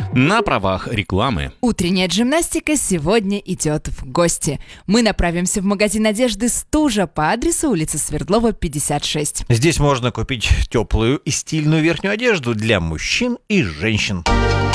На правах рекламы. Утренняя гимнастика сегодня идет в гости. Мы направимся в магазин одежды «Стужа» по адресу улица Свердлова, 56. Здесь можно купить теплую и стильную верхнюю одежду для мужчин и женщин.